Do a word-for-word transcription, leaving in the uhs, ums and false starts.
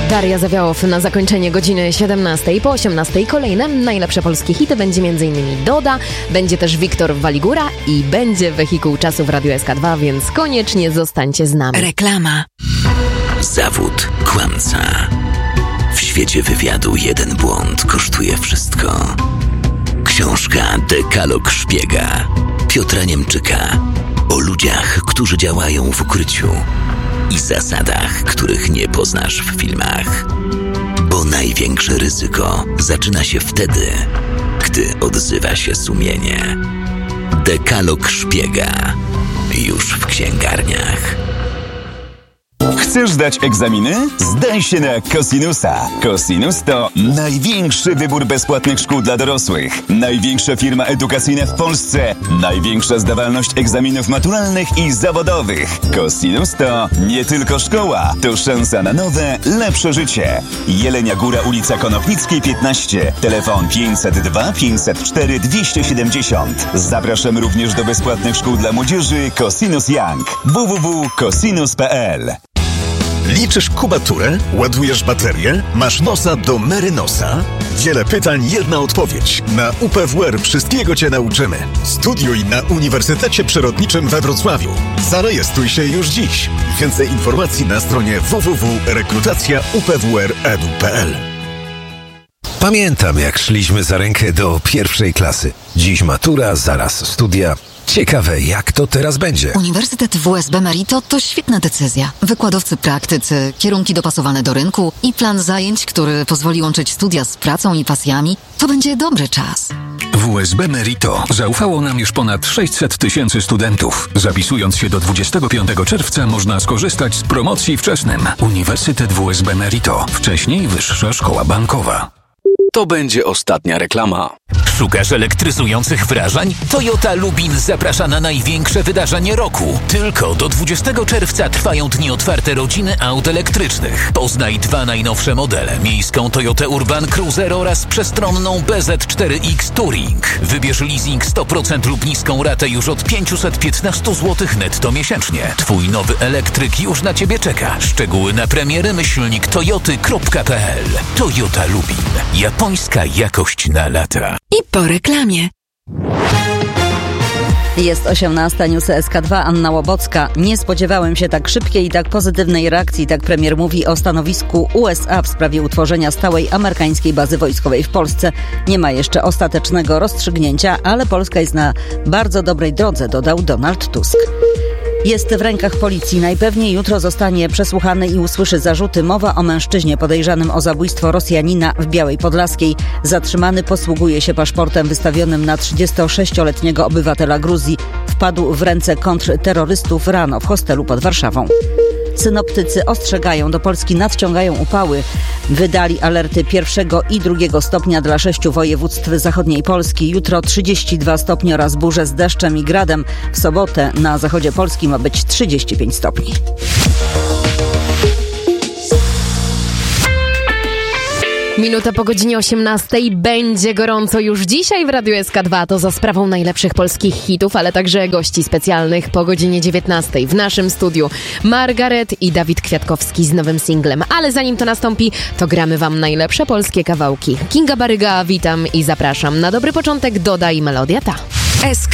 Daria Zawiałow na zakończenie godziny siedemnastej. Po osiemnastej kolejne najlepsze polskie hity. Będzie m.in. Doda, będzie też Wiktor Waligura i będzie Wehikuł Czasu w Radiu S K dwa, więc koniecznie zostańcie z nami. Reklama. Zawód kłamca. W świecie wywiadu jeden błąd kosztuje wszystko. Książka Dekalog Szpiega Piotra Niemczyka o ludziach, którzy działają w ukryciu i zasadach, których nie poznasz w filmach. Bo największe ryzyko zaczyna się wtedy, gdy odzywa się sumienie. Dekalog Szpiega już w księgarniach. Chcesz zdać egzaminy? Zdaj się na Cosinusa. Cosinus to największy wybór bezpłatnych szkół dla dorosłych. Największa firma edukacyjna w Polsce. Największa zdawalność egzaminów maturalnych i zawodowych. Cosinus to nie tylko szkoła, to szansa na nowe, lepsze życie. Jelenia Góra, ulica Konopnickiej piętnaście. Telefon pięćset dwa pięćset cztery dwieście siedemdziesiąt. Zapraszam również do bezpłatnych szkół dla młodzieży Cosinus Young. w w w kropka cosinus kropka p l. Liczysz kubaturę? Ładujesz baterię? Masz nosa do Merynosa? Wiele pytań, jedna odpowiedź. Na U P W R wszystkiego Cię nauczymy. Studiuj na Uniwersytecie Przyrodniczym we Wrocławiu. Zarejestruj się już dziś. Więcej informacji na stronie w w w kropka rekrutacja u p w r kropka e d u kropka p l. Pamiętam, jak szliśmy za rękę do pierwszej klasy. Dziś matura, zaraz studia. Ciekawe, jak to teraz będzie. Uniwersytet W S B Merito to świetna decyzja. Wykładowcy praktycy, kierunki dopasowane do rynku i plan zajęć, który pozwoli łączyć studia z pracą i pasjami. To będzie dobry czas. W S B Merito zaufało nam już ponad sześćset tysięcy studentów. Zapisując się do dwudziestego piątego czerwca można skorzystać z promocji wczesnym. Uniwersytet W S B Merito. Wcześniej Wyższa Szkoła Bankowa. To będzie ostatnia reklama. Szukasz elektryzujących wrażeń? Toyota Lubin zaprasza na największe wydarzenie roku. Tylko do dwudziestego czerwca trwają dni otwarte rodziny aut elektrycznych. Poznaj dwa najnowsze modele. Miejską Toyotę Urban Cruiser oraz przestronną B Z cztery X Touring. Wybierz leasing sto procent lub niską ratę już od pięćset piętnaście złotych netto miesięcznie. Twój nowy elektryk już na Ciebie czeka. Szczegóły na premiery myślnik toyoty kropka p l. Toyota Lubin. Japońska jakość na lata. I po reklamie. Jest osiemnasta, newsy S K dwa, Anna Łobocka. Nie spodziewałem się tak szybkiej i tak pozytywnej reakcji, tak premier mówi o stanowisku U S A w sprawie utworzenia stałej amerykańskiej bazy wojskowej w Polsce. Nie ma jeszcze ostatecznego rozstrzygnięcia, ale Polska jest na bardzo dobrej drodze, dodał Donald Tusk. Jest w rękach policji. Najpewniej jutro zostanie przesłuchany i usłyszy zarzuty. Mowa o mężczyźnie podejrzanym o zabójstwo Rosjanina w Białej Podlaskiej. Zatrzymany posługuje się paszportem wystawionym na trzydziestosześcioletniego obywatela Gruzji. Wpadł w ręce kontrterrorystów rano w hostelu pod Warszawą. Synoptycy ostrzegają, do Polski nadciągają upały. Wydali alerty pierwszego i drugiego stopnia dla sześciu województw zachodniej Polski. Jutro trzydzieści dwa stopnie oraz burze z deszczem i gradem. W sobotę na zachodzie Polski ma być trzydzieści pięć stopni. Minuta po godzinie osiemnastej. Będzie gorąco już dzisiaj w Radiu S K dwa. To za sprawą najlepszych polskich hitów, ale także gości specjalnych po godzinie dziewiętnastej. W naszym studiu Margaret i Dawid Kwiatkowski z nowym singlem. Ale zanim to nastąpi, to gramy wam najlepsze polskie kawałki. Kinga Baryga, witam i zapraszam. Na dobry początek Doda i melodia ta. S K